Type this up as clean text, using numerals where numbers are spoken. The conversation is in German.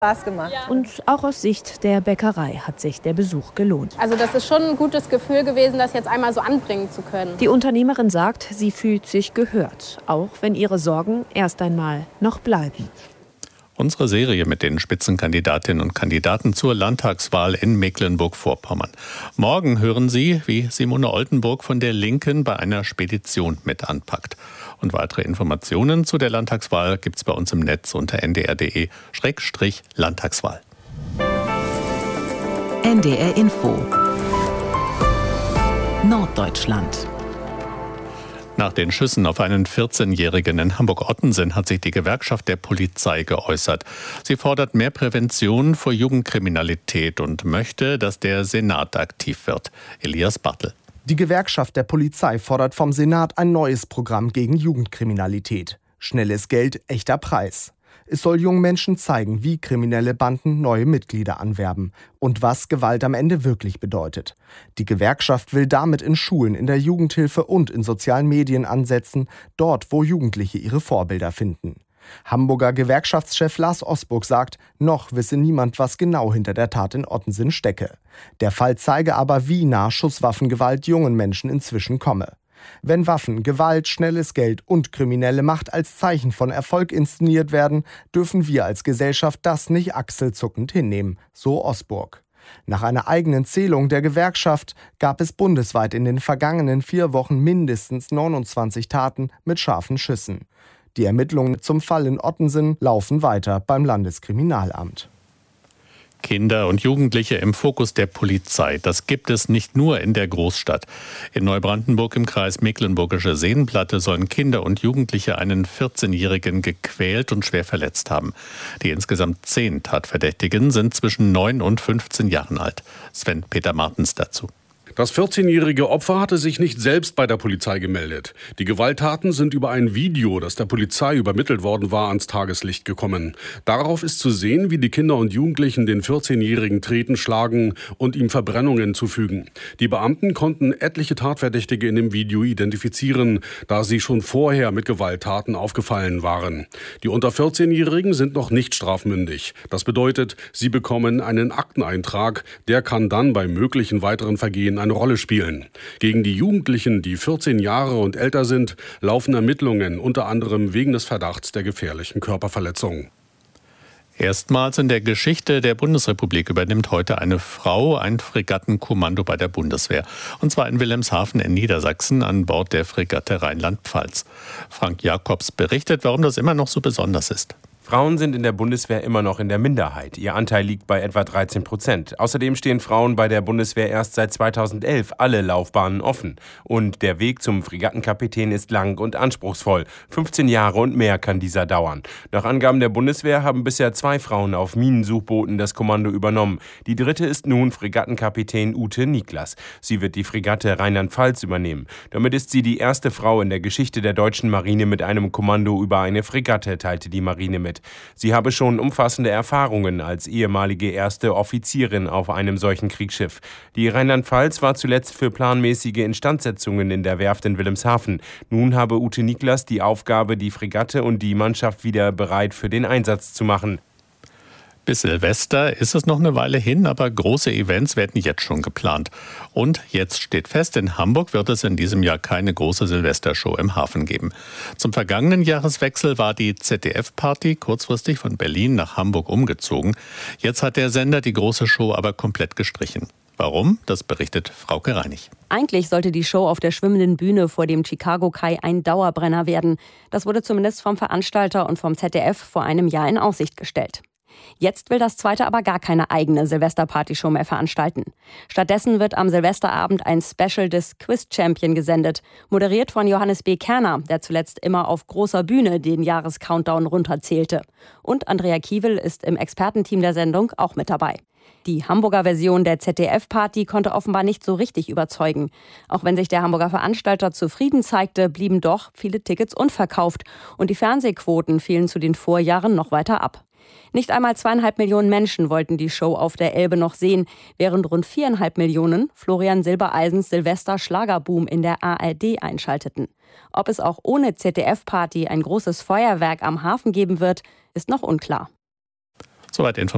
Spaß gemacht. Und auch aus Sicht der Bäckerei hat sich der Besuch gelohnt. Also das ist schon ein gutes Gefühl gewesen, das jetzt einmal so anbringen zu können. Die Unternehmerin sagt, sie fühlt sich gehört, auch wenn ihre Sorgen erst einmal noch bleiben. Unsere Serie mit den Spitzenkandidatinnen und Kandidaten zur Landtagswahl in Mecklenburg-Vorpommern. Morgen hören Sie, wie Simone Oldenburg von der Linken bei einer Spedition mit anpackt. Und weitere Informationen zu der Landtagswahl gibt's bei uns im Netz unter ndr.de/Landtagswahl. NDR Info Norddeutschland. Nach den Schüssen auf einen 14-Jährigen in Hamburg-Ottensen hat sich die Gewerkschaft der Polizei geäußert. Sie fordert mehr Prävention vor Jugendkriminalität und möchte, dass der Senat aktiv wird. Elias Bartel. Die Gewerkschaft der Polizei fordert vom Senat ein neues Programm gegen Jugendkriminalität. Schnelles Geld, echter Preis. Es soll jungen Menschen zeigen, wie kriminelle Banden neue Mitglieder anwerben und was Gewalt am Ende wirklich bedeutet. Die Gewerkschaft will damit in Schulen, in der Jugendhilfe und in sozialen Medien ansetzen, dort, wo Jugendliche ihre Vorbilder finden. Hamburger Gewerkschaftschef Lars Osburg sagt, noch wisse niemand, was genau hinter der Tat in Ottensen stecke. Der Fall zeige aber, wie nah Schusswaffengewalt jungen Menschen inzwischen komme. Wenn Waffen, Gewalt, schnelles Geld und kriminelle Macht als Zeichen von Erfolg inszeniert werden, dürfen wir als Gesellschaft das nicht achselzuckend hinnehmen, so Osburg. Nach einer eigenen Zählung der Gewerkschaft gab es bundesweit in den vergangenen 4 Wochen mindestens 29 Taten mit scharfen Schüssen. Die Ermittlungen zum Fall in Ottensen laufen weiter beim Landeskriminalamt. Kinder und Jugendliche im Fokus der Polizei. Das gibt es nicht nur in der Großstadt. In Neubrandenburg im Kreis Mecklenburgische Seenplatte sollen Kinder und Jugendliche einen 14-Jährigen gequält und schwer verletzt haben. Die insgesamt 10 Tatverdächtigen sind zwischen 9 und 15 Jahren alt. Sven-Peter Martens dazu. Das 14-jährige Opfer hatte sich nicht selbst bei der Polizei gemeldet. Die Gewalttaten sind über ein Video, das der Polizei übermittelt worden war, ans Tageslicht gekommen. Darauf ist zu sehen, wie die Kinder und Jugendlichen den 14-jährigen treten, schlagen und ihm Verbrennungen zufügen. Die Beamten konnten etliche Tatverdächtige in dem Video identifizieren, da sie schon vorher mit Gewalttaten aufgefallen waren. Die unter 14-Jährigen sind noch nicht strafmündig. Das bedeutet, sie bekommen einen Akteneintrag, der kann dann bei möglichen weiteren Vergehen eine Rolle spielen. Gegen die Jugendlichen, die 14 Jahre und älter sind, laufen Ermittlungen, unter anderem wegen des Verdachts der gefährlichen Körperverletzung. Erstmals in der Geschichte der Bundesrepublik übernimmt heute eine Frau ein Fregattenkommando bei der Bundeswehr. Und zwar in Wilhelmshaven in Niedersachsen an Bord der Fregatte Rheinland-Pfalz. Frank Jakobs berichtet, warum das immer noch so besonders ist. Frauen sind in der Bundeswehr immer noch in der Minderheit. Ihr Anteil liegt bei etwa 13%. Außerdem stehen Frauen bei der Bundeswehr erst seit 2011 alle Laufbahnen offen. Und der Weg zum Fregattenkapitän ist lang und anspruchsvoll. 15 Jahre und mehr kann dieser dauern. Nach Angaben der Bundeswehr haben bisher 2 Frauen auf Minensuchbooten das Kommando übernommen. Die dritte ist nun Fregattenkapitän Ute Niklas. Sie wird die Fregatte Rheinland-Pfalz übernehmen. Damit ist sie die erste Frau in der Geschichte der deutschen Marine mit einem Kommando über eine Fregatte, teilte die Marine mit. Sie habe schon umfassende Erfahrungen als ehemalige erste Offizierin auf einem solchen Kriegsschiff. Die Rheinland-Pfalz war zuletzt für planmäßige Instandsetzungen in der Werft in Wilhelmshaven. Nun habe Ute Niklas die Aufgabe, die Fregatte und die Mannschaft wieder bereit für den Einsatz zu machen. Bis Silvester ist es noch eine Weile hin, aber große Events werden jetzt schon geplant. Und jetzt steht fest, in Hamburg wird es in diesem Jahr keine große Silvestershow im Hafen geben. Zum vergangenen Jahreswechsel war die ZDF-Party kurzfristig von Berlin nach Hamburg umgezogen. Jetzt hat der Sender die große Show aber komplett gestrichen. Warum? Das berichtet Frauke Reinig. Eigentlich sollte die Show auf der schwimmenden Bühne vor dem Chicago-Kai ein Dauerbrenner werden. Das wurde zumindest vom Veranstalter und vom ZDF vor einem Jahr in Aussicht gestellt. Jetzt will das zweite aber gar keine eigene Silvester-Partyshow mehr veranstalten. Stattdessen wird am Silvesterabend ein Special des Quiz Champion gesendet, moderiert von Johannes B. Kerner, der zuletzt immer auf großer Bühne den Jahrescountdown runterzählte. Und Andrea Kiewel ist im Expertenteam der Sendung auch mit dabei. Die Hamburger Version der ZDF-Party konnte offenbar nicht so richtig überzeugen. Auch wenn sich der Hamburger Veranstalter zufrieden zeigte, blieben doch viele Tickets unverkauft und die Fernsehquoten fielen zu den Vorjahren noch weiter ab. Nicht einmal 2,5 Millionen Menschen wollten die Show auf der Elbe noch sehen, während rund 4,5 Millionen Florian Silbereisens Silvester-Schlagerboom in der ARD einschalteten. Ob es auch ohne ZDF-Party ein großes Feuerwerk am Hafen geben wird, ist noch unklar. Soweit Informationen.